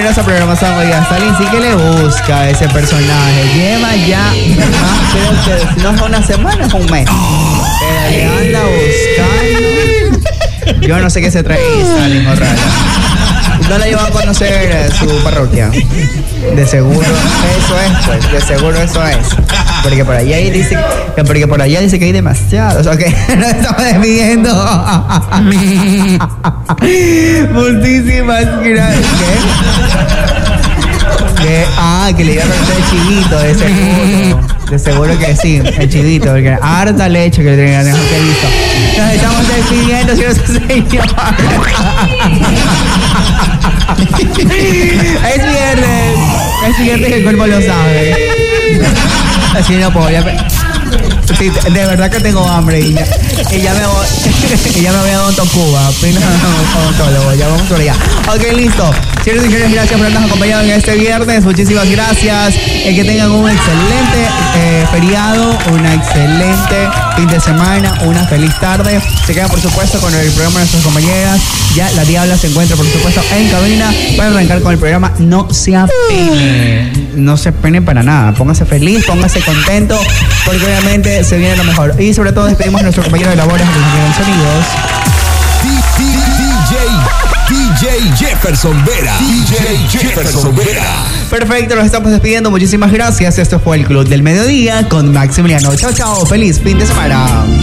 esa programación. Oiga, Stalin sí que le busca a ese personaje. Lleva ya, creo que si no es una semana, es un mes. Pero le anda buscando. Yo no sé qué se trae Stalin o rara. No la llevan a conocer su parroquia. De seguro eso es, pues. De seguro eso es. Porque por allá dice que hay demasiados. Ok, nos estamos despidiendo. Muchísimas gracias. Que le iba a conocer el chivito, de seguro. De seguro que sí, el chivito, porque harta leche que le tengan que listo. Nos estamos despidiendo, señores y señores. Es viernes que el cuerpo lo sabe. Así no puedo, sí, de verdad que tengo hambre y ya me voy a Odontocuba, odontólogo, ya vamos por allá. Ok, listo. Señores y señores, gracias por habernos acompañado en este viernes. Muchísimas gracias. Que tengan un excelente feriado, una excelente fin de semana, una feliz tarde. Se quedan, por supuesto, con el programa de nuestras compañeras. Ya la Diabla se encuentra, por supuesto, en cabina para arrancar con el programa. No se apene. No se apene para nada. Póngase feliz, póngase contento, porque obviamente se viene lo mejor. Y sobre todo despedimos a nuestro compañero de labores de los sonidos. DJ Jefferson Vera. Perfecto, nos estamos despidiendo. Muchísimas gracias. Esto fue el Club del Mediodía con Maximiliano. Chao, chao. Feliz fin de semana.